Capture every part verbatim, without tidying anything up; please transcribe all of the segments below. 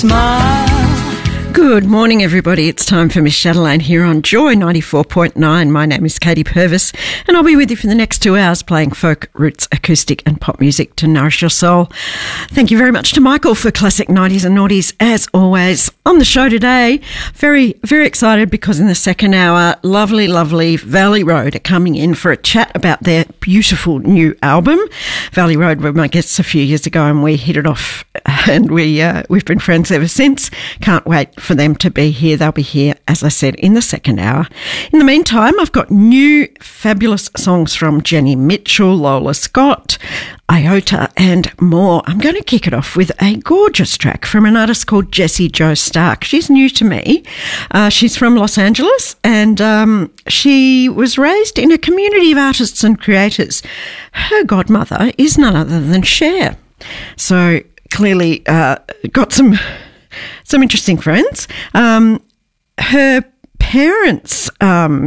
Smile. Good morning, everybody. It's time for Miss Chatelaine here on Joy ninety-four point nine. My name is Katie Purvis, and I'll be with you for the next two hours playing folk, roots, acoustic and pop music to nourish your soul. Thank you very much to Michael for classic nineties and noughties, as always. On the show today, very, very excited because in the second hour, lovely, lovely Valley Road are coming in for a chat about their beautiful new album. Valley Road were my guests a few years ago, and we hit it off, and we, uh, we've been friends ever since. Can't wait for them to be here. They'll be here, as I said, in the second hour. In the meantime, I've got new fabulous songs from Jenny Mitchell, Lola Scott, Iota and more. I'm going to kick it off with a gorgeous track from an artist called Jessie Jo Stark. She's new to me. Uh, she's from Los Angeles, and um, she was raised in a community of artists and creators. Her godmother is none other than Cher. So clearly uh, got some... Some interesting friends. Um, her parents um,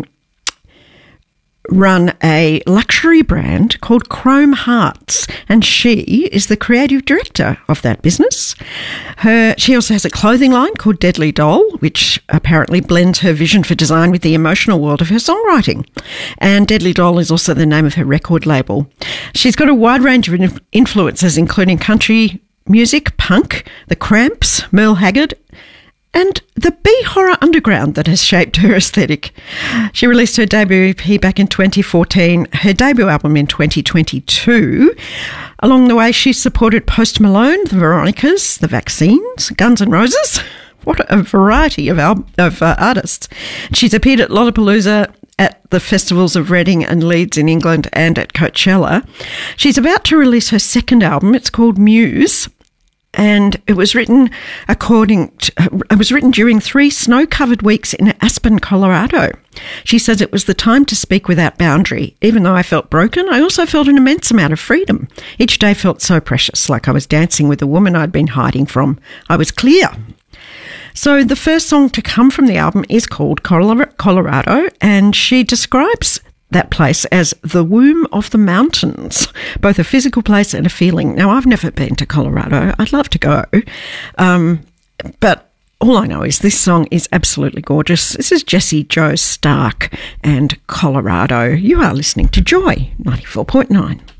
run a luxury brand called Chrome Hearts, and she is the creative director of that business. Her, she also has a clothing line called Deadly Doll, which apparently blends her vision for design with the emotional world of her songwriting. And Deadly Doll is also the name of her record label. She's got a wide range of influences, including country music, punk, the Cramps, Merle Haggard, and the B-horror underground that has shaped her aesthetic. She released her debut E P back in twenty fourteen, her debut album in twenty twenty-two. Along the way, she's supported Post Malone, the Veronicas, the Vaccines, Guns N' Roses. What a variety of, al- of uh, artists. She's appeared at Lollapalooza, at the festivals of Reading and Leeds in England, and at Coachella. She's about to release her second album. It's called Muse, and it was written according to, it was written during three snow-covered weeks in Aspen, Colorado. She says it was the time to speak without boundary. Even though I felt broken, I also felt an immense amount of freedom. Each day felt so precious, like I was dancing with a woman I'd been hiding from. I was clear. So the first song to come from the album is called Colorado, and she describes that place as the womb of the mountains, both a physical place and a feeling. Now, I've never been to Colorado. I'd love to go, um, but all I know is this song is absolutely gorgeous. This is Jessie Jo Stark and Colorado. You are listening to Joy ninety-four point nine.